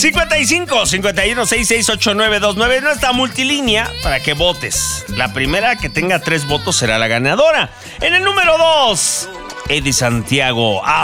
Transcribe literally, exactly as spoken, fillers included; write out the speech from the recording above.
cincuenta y cinco, cincuenta y uno, sesenta y seis, ochenta y nueve veintinueve, nuestra multilínea para que votes. La primera que tenga tres votos será la ganadora. En el número dos, Eddie Santiago,